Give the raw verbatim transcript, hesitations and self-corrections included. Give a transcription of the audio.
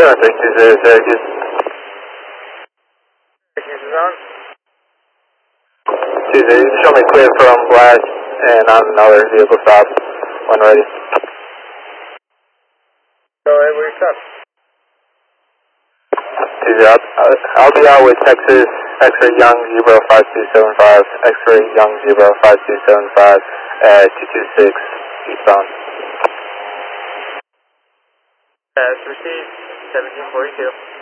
seven six two zero Syracuse. Syracuse is on. two zero, show me clear from flash and on another vehicle stop when ready. Go ahead, where you stop. two zero, I'll, I'll be out with Texas X-ray Young Zebra five two seven five, X-ray Young Zebra five two seven five at two two six eastbound. Pass received, seventeen forty-two.